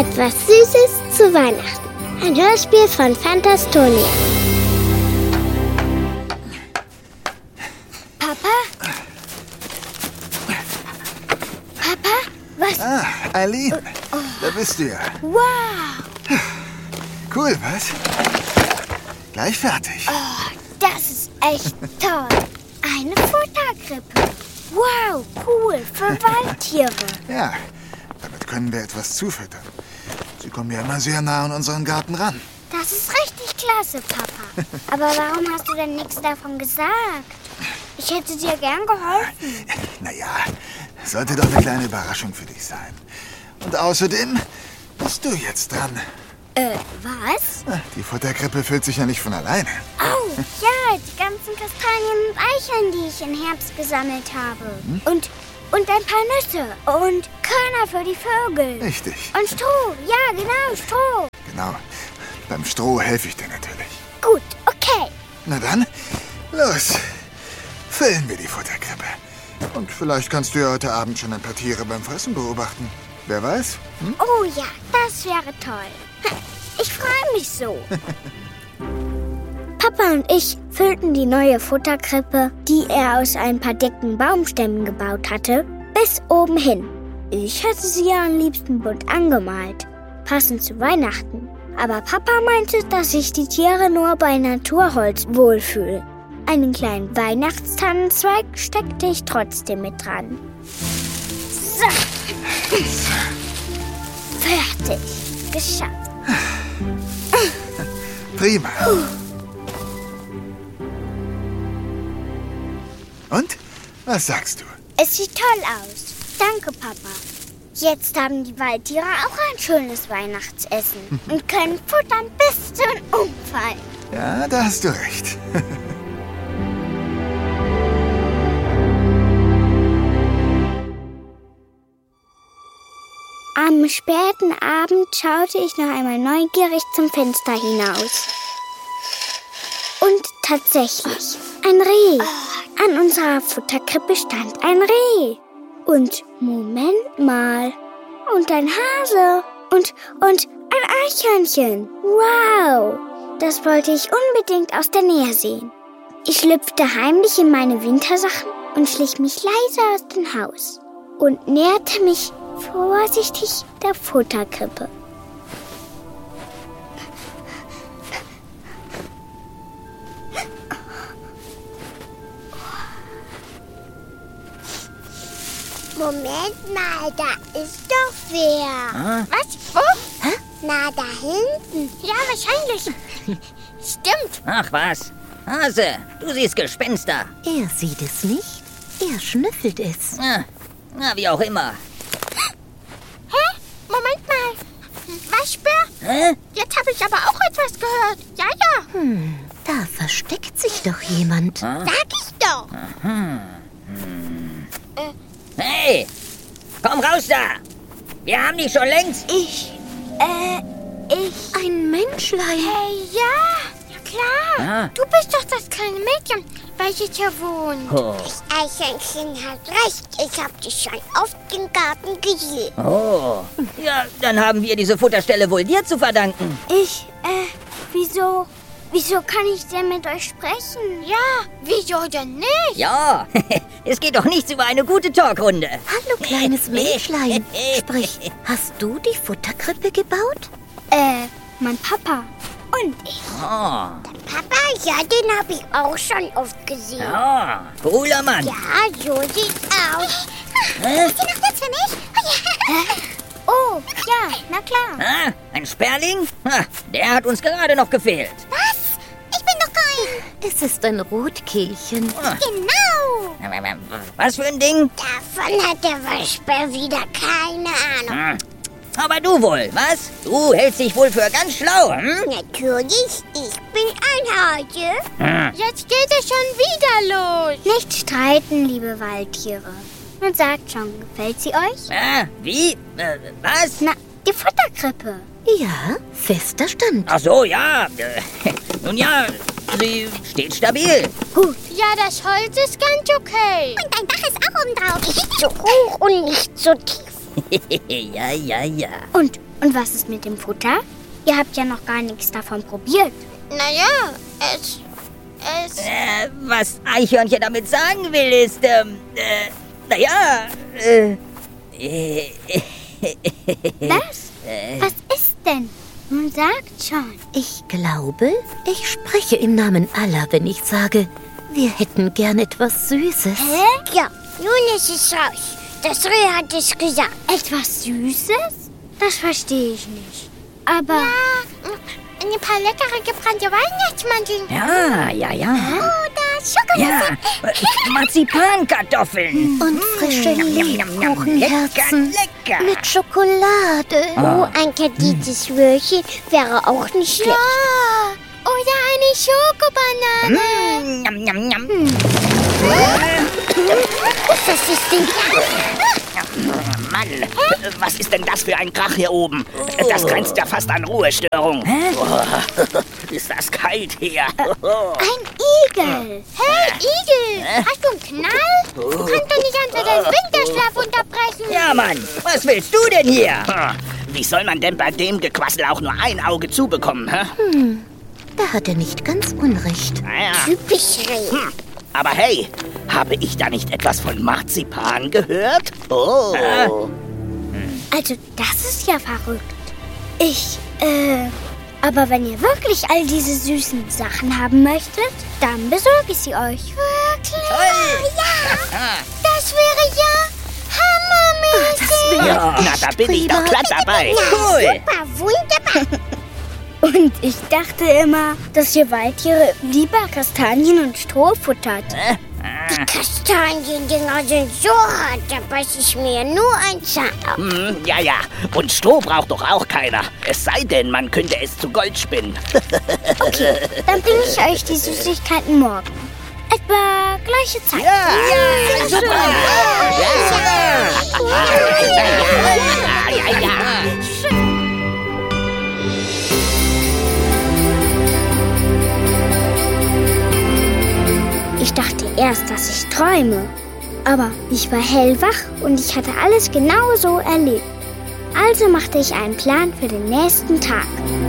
Etwas Süßes zu Weihnachten. Ein Hörspiel von Fantastonia. Papa? Papa? Was? Ah, Eileen. Da bist du ja. Wow! Cool, was? Gleich fertig. Oh, das ist echt toll. Eine Futterkrippe. Wow, cool. Für Waldtiere. Ja, damit können wir etwas zufüttern. Sie kommen ja immer sehr nah an unseren Garten ran. Das ist richtig klasse, Papa. Aber warum hast du denn nichts davon gesagt? Ich hätte dir gern geholfen. Naja, sollte doch eine kleine Überraschung für dich sein. Und außerdem bist du jetzt dran. Was? Die Futterkrippe füllt sich ja nicht von alleine. Oh, ja, die ganzen Kastanien und Eicheln, die ich im Herbst gesammelt habe. Und ein paar Nüsse und Körner für die Vögel. Richtig. Und Stroh, ja, genau, Stroh. Genau. Beim Stroh helfe ich dir natürlich. Gut, okay. Na dann, los. Füllen wir die Futterkrippe. Und vielleicht kannst du ja heute Abend schon ein paar Tiere beim Fressen beobachten. Wer weiß? Oh ja, das wäre toll. Ich freue mich so. Papa und ich füllten die neue Futterkrippe, die er aus ein paar dicken Baumstämmen gebaut hatte, bis oben hin. Ich hätte sie ja am liebsten bunt angemalt, passend zu Weihnachten. Aber Papa meinte, dass sich die Tiere nur bei Naturholz wohlfühlen. Einen kleinen Weihnachtstannenzweig steckte ich trotzdem mit dran. So. Fertig. Geschafft. Prima. Und? Was sagst du? Es sieht toll aus. Danke, Papa. Jetzt haben die Waldtiere auch ein schönes Weihnachtsessen und können futtern bis zum Umfallen. Ja, da hast du recht. Am späten Abend schaute ich noch einmal neugierig zum Fenster hinaus. Und tatsächlich, ein Reh. An unserer Futterkrippe stand ein Reh. Und Moment mal. Und ein Hase. Und ein Eichhörnchen. Wow. Das wollte ich unbedingt aus der Nähe sehen. Ich schlüpfte heimlich in meine Wintersachen und schlich mich leise aus dem Haus. Und näherte mich vorsichtig der Futterkrippe. Moment mal, da ist doch wer. Was? Wo? Hä? Na, da hinten. Ja, wahrscheinlich. Stimmt. Ach was. Hase, du siehst Gespenster. Er sieht es nicht. Er schnüffelt es. Na, wie auch immer. Hä? Moment mal. Waschbär? Hä? Jetzt habe ich aber auch etwas gehört. Ja, ja. Da versteckt sich doch jemand. Sag ich doch. Hey, komm raus da. Wir haben dich schon längst. Ein Menschlein. Hey, ja klar. Ah. Du bist doch das kleine Mädchen, welches hier wohnt. Oh. Das Eichhörnchen hat recht. Ich hab dich schon oft im Garten gesehen. Oh. Ja, dann haben wir diese Futterstelle wohl dir zu verdanken. Wieso kann ich denn mit euch sprechen? Ja, wieso denn nicht? Ja, es geht doch nichts über eine gute Talkrunde. Hallo, kleines Menschlein. Sprich, hast du die Futterkrippe gebaut? Mein Papa und ich. Oh, Papa, ja, den hab ich auch schon oft gesehen. ja, cooler Mann. Ja, so sieht's aus. Hä? Ist hier noch Platz für mich? Oh, ja, na klar. Ah, ein Sperling? Ha, der hat uns gerade noch gefehlt. Was? Ich bin doch kein. Es ist ein Rotkehlchen. Genau. Was für ein Ding? Davon hat der Waschbär wieder keine Ahnung. Aber du wohl, was? Du hältst dich wohl für ganz schlau, hm? Natürlich, ich bin ein Hase. Jetzt geht es schon wieder los. Nicht streiten, liebe Waldtiere. Und sagt schon, gefällt sie euch? Ah, wie? Was? Na, die Futterkrippe. Ja, fester Stand. Ach so, ja. Nun ja, sie steht stabil. Gut. Ja, das Holz ist ganz okay. Und dein Dach ist auch oben drauf. Nicht so hoch und nicht so tief. Ja. Und Und was ist mit dem Futter? Ihr habt ja noch gar nichts davon probiert. Naja, es... Was Eichhörnchen damit sagen will, ist, Was? Was ist denn? Nun sagt schon. Ich glaube, ich spreche im Namen aller, wenn ich sage, wir hätten gern etwas Süßes. Ja, nun ist es raus. Das Reh hat es gesagt. Etwas Süßes? Das verstehe ich nicht. Aber Ein paar leckere gebrannte Weihnachtsmandeln. Ja. Oder Schokolade. Ja, Marzipankartoffeln. Und frische Lebkuchenherzen Lecker. mit Schokolade. Oh, ein kadites Würstchen wäre auch nicht schlecht. Ja, oder eine Schokobanane. Njam, njam, njam. Was ist denn Mann, was ist denn das für ein Krach hier oben? Das grenzt ja fast an Ruhestörung. Ist das kalt hier? ein Igel. Hey, Igel, hast du einen Knall? Du kannst doch nicht einfach den Winterschlaf unterbrechen. Ja, Mann, was willst du denn hier? Wie soll man denn bei dem Gequassel auch nur ein Auge zubekommen? Hä? Da hat er nicht ganz unrecht. Naja. Typisch Reh. Aber hey, habe ich da nicht etwas von Marzipan gehört? Oh. Also, das ist ja verrückt. Aber wenn ihr wirklich all diese süßen Sachen haben möchtet, dann besorge ich sie euch. Wirklich? Ja, das wäre ja hammermäßig. Ja, Na, da bin ich doch glatt dabei. cool. Super, wunderbar. Und ich dachte immer, dass ihr Waldtiere lieber Kastanien und Stroh futtert. Die Kastaniendinger sind so hart, da beiß ich mir nur ein Zahn ab. Ja. Und Stroh braucht doch auch keiner. Es sei denn, man könnte es zu Gold spinnen. Okay, dann bringe ich euch die Süßigkeiten morgen. Etwa gleiche Zeit. Ja, super. Ja. Ich dachte erst, dass ich träume. Aber ich war hellwach und ich hatte alles genau so erlebt. Also machte ich einen Plan für den nächsten Tag.